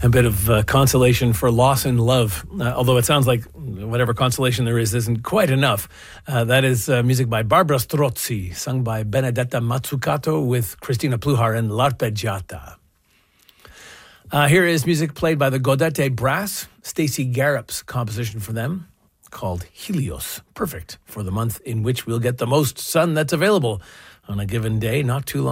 A bit of consolation for loss in love, although it sounds like whatever consolation there is isn't quite enough. That is music by Barbara Strozzi, sung by Benedetta Mazzucato with Cristina Pluhar and L'Arpeggiata. Here is music played by the Gaudete Brass, Stacey Garrop's composition for them, called Helios. Perfect for the month in which we'll get the most sun that's available on a given day, not too long